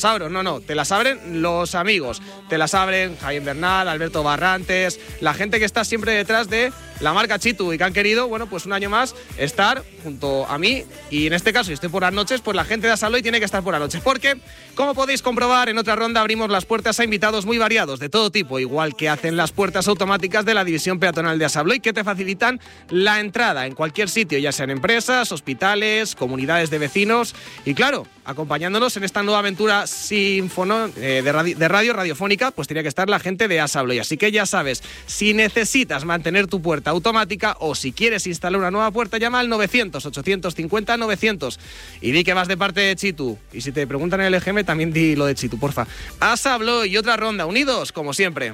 abro, no, te las abren los amigos, te las abren Javier Bernal, Alberto Barrantes, la gente que está siempre detrás de la marca Chitu y que han querido, bueno, pues un año más estar junto a mí y en este caso, si estoy por las noches, pues la gente de Asabloy tiene que estar por las noches, porque, como podéis comprobar, en otra ronda abrimos las puertas a invitados muy variados, de todo tipo, igual que hacen las puertas automáticas de la división peatonal de Asabloy, que te facilitan la entrada en cualquier sitio, ya sean empresas, hospitales, comunidades de vecinos y, claro, acompañándonos en esta nueva aventura de radio radiofónica, pues tenía que estar la gente de Asabloy. Así que ya sabes, si necesitas mantener tu puerta automática o si quieres instalar una nueva puerta, llama al 900-850-900 y di que vas de parte de Chitu. Y si te preguntan en el EGM, también di lo de Chitu, porfa. Asabloy y otra ronda, unidos como siempre.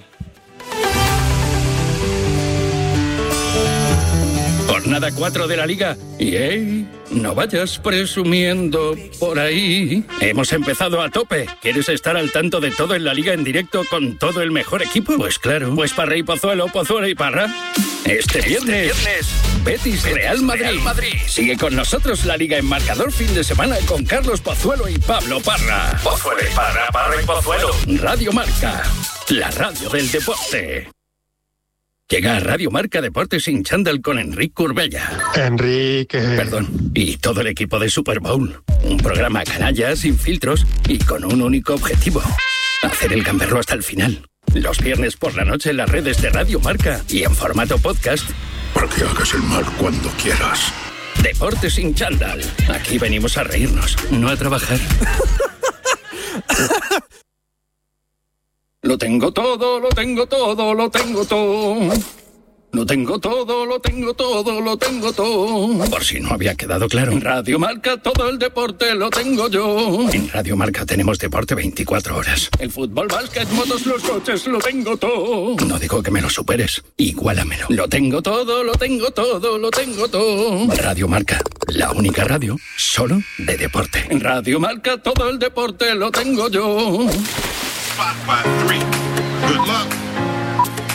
Jornada 4 de la Liga. Y hey, no vayas presumiendo por ahí. Hemos empezado a tope. ¿Quieres estar al tanto de todo en la Liga en directo con todo el mejor equipo? Pues claro. Pues Parra y Pozuelo, Pozuelo y Parra. Este viernes, Betis Real Madrid. Sigue con nosotros la Liga en marcador fin de semana con Carlos Pozuelo y Pablo Parra. Pozuelo y Parra, Parra y Pozuelo. Radio Marca, la radio del deporte. Llega a Radio Marca Deportes sin chándal con Enrique Curbella. Perdón, y todo el equipo de Super Bowl. Un programa canalla, sin filtros y con un único objetivo: hacer el gamberro hasta el final. Los viernes por la noche en las redes de Radio Marca y en formato podcast. Para que hagas el mal cuando quieras. Deportes sin chándal. Aquí venimos a reírnos, no a trabajar. Lo tengo todo, lo tengo todo, lo tengo todo. Lo tengo todo, lo tengo todo, lo tengo todo. Por si no había quedado claro. En Radio Marca todo el deporte lo tengo yo. En Radio Marca tenemos deporte 24 horas. El fútbol, básquet, motos, los coches, lo tengo todo. No digo que me lo superes, igualamelo. Lo tengo todo, lo tengo todo, lo tengo todo. Radio Marca, la única radio solo de deporte. En Radio Marca todo el deporte lo tengo yo. 5, 4, 3. Good luck.